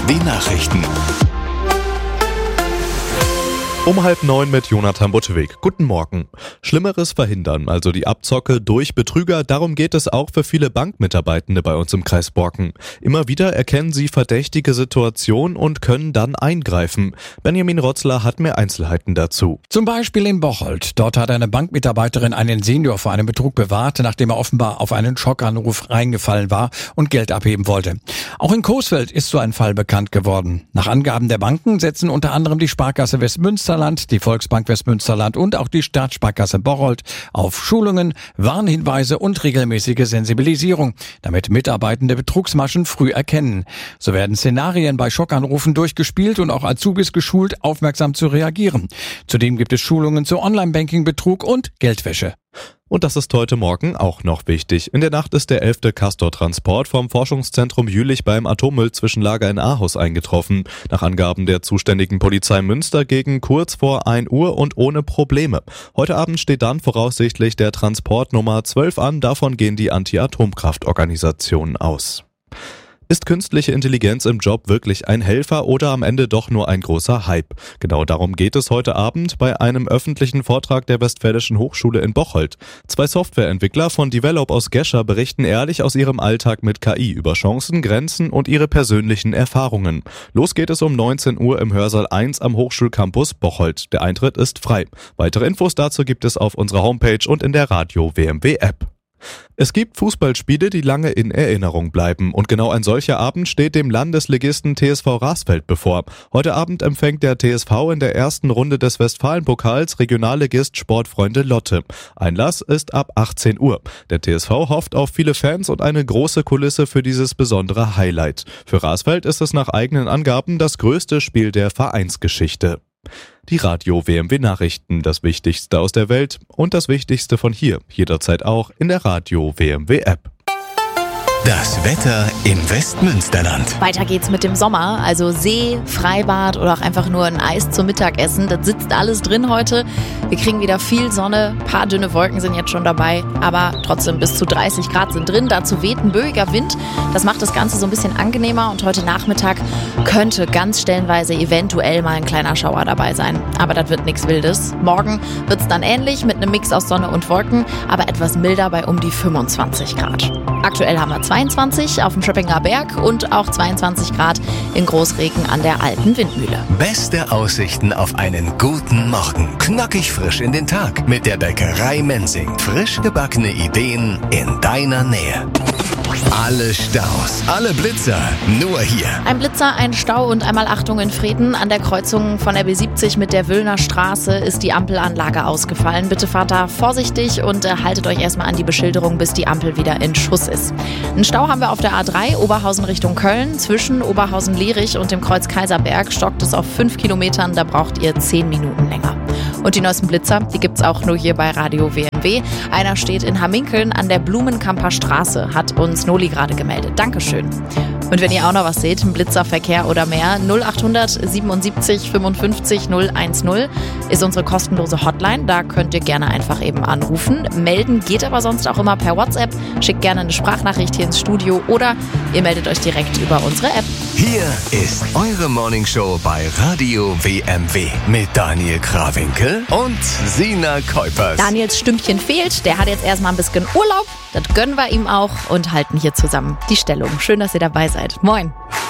Nachrichten. Um 8:30 mit Jonathan Butteweg. Guten Morgen. Schlimmeres verhindern, also die Abzocke durch Betrüger, darum geht es auch für viele Bankmitarbeitende bei uns im Kreis Borken. Immer wieder erkennen sie verdächtige Situationen und können dann eingreifen. Benjamin Rotzler hat mehr Einzelheiten dazu. Zum Beispiel in Bocholt. Dort hat eine Bankmitarbeiterin einen Senior vor einem Betrug bewahrt, nachdem er offenbar auf einen Schockanruf reingefallen war und Geld abheben wollte. Auch in Coesfeld ist so ein Fall bekannt geworden. Nach Angaben der Banken setzen unter anderem die Sparkasse Westmünsterland, die Volksbank Westmünsterland und auch die Staatssparkasse Bocholt auf Schulungen, Warnhinweise und regelmäßige Sensibilisierung, damit Mitarbeitende Betrugsmaschen früh erkennen. So werden Szenarien bei Schockanrufen durchgespielt und auch Azubis geschult, aufmerksam zu reagieren. Zudem gibt es Schulungen zu Online-Banking-Betrug und Geldwäsche. Und das ist heute Morgen auch noch wichtig. In der Nacht ist der 11. Castor-Transport vom Forschungszentrum Jülich beim Atommüllzwischenlager in Ahaus eingetroffen. Nach Angaben der zuständigen Polizei Münster gegen kurz vor 1 Uhr und ohne Probleme. Heute Abend steht dann voraussichtlich der Transport Nummer 12 an. Davon gehen die Anti-Atomkraft-Organisationen aus. Ist künstliche Intelligenz im Job wirklich ein Helfer oder am Ende doch nur ein großer Hype? Genau darum geht es heute Abend bei einem öffentlichen Vortrag der Westfälischen Hochschule in Bocholt. 2 Softwareentwickler von Develop aus Gescher berichten ehrlich aus ihrem Alltag mit KI über Chancen, Grenzen und ihre persönlichen Erfahrungen. Los geht es um 19 Uhr im Hörsaal 1 am Hochschulcampus Bocholt. Der Eintritt ist frei. Weitere Infos dazu gibt es auf unserer Homepage und in der Radio WMW App. Es gibt Fußballspiele, die lange in Erinnerung bleiben und genau ein solcher Abend steht dem Landesligisten TSV Rasfeld bevor. Heute Abend empfängt der TSV in der ersten Runde des Westfalenpokals Regionalligist Sportfreunde Lotte. Einlass ist ab 18 Uhr. Der TSV hofft auf viele Fans und eine große Kulisse für dieses besondere Highlight. Für Rasfeld ist es nach eigenen Angaben das größte Spiel der Vereinsgeschichte. Die Radio WMW Nachrichten, das Wichtigste aus der Welt und das Wichtigste von hier, jederzeit auch in der Radio WMW App. Das Wetter im Westmünsterland. Weiter geht's mit dem Sommer, also See, Freibad oder auch einfach nur ein Eis zum Mittagessen. Das sitzt alles drin heute. Wir kriegen wieder viel Sonne, ein paar dünne Wolken sind jetzt schon dabei, aber trotzdem bis zu 30 Grad sind drin. Dazu weht ein böiger Wind. Das macht das Ganze so ein bisschen angenehmer und heute Nachmittag könnte ganz stellenweise eventuell mal ein kleiner Schauer dabei sein. Aber das wird nichts Wildes. Morgen wird's dann ähnlich mit einem Mix aus Sonne und Wolken, aber etwas milder bei um die 25 Grad. Aktuell haben wir 22 auf dem Schöppinger Berg und auch 22 Grad in Großregen an der alten Windmühle. Beste Aussichten auf einen guten Morgen. Knackig frisch in den Tag mit der Bäckerei Mensing. Frisch gebackene Ideen in deiner Nähe. Alle Staus, alle Blitzer, nur hier. Ein Blitzer, ein Stau und einmal Achtung in Vreden. An der Kreuzung von der B70 mit der Wüllner Straße ist die Ampelanlage ausgefallen. Bitte fahrt da vorsichtig und haltet euch erstmal an die Beschilderung, bis die Ampel wieder in Schuss ist. Einen Stau haben wir auf der A3, Oberhausen Richtung Köln. Zwischen Oberhausen-Lierich und dem Kreuz Kaiserberg stockt es auf 5 Kilometern. Da braucht ihr 10 Minuten länger. Und die neuesten Blitzer, die gibt's auch nur hier bei Radio WMW. Einer steht in Hamminkeln an der Blumenkamper Straße, hat uns Noli gerade gemeldet. Dankeschön. Und wenn ihr auch noch was seht, ein Blitzerverkehr oder mehr, 0800 77 55 010 ist unsere kostenlose Hotline. Da könnt ihr gerne einfach eben anrufen. Melden geht aber sonst auch immer per WhatsApp. Schickt gerne eine Sprachnachricht hier ins Studio oder ihr meldet euch direkt über unsere App. Hier ist eure Morningshow bei Radio WMW mit Daniel Krawinkel und Sina Kuipers. Daniels Stümpchen fehlt, der hat jetzt erstmal ein bisschen Urlaub. Das gönnen wir ihm auch und halten hier zusammen die Stellung. Schön, dass ihr dabei seid. Moin.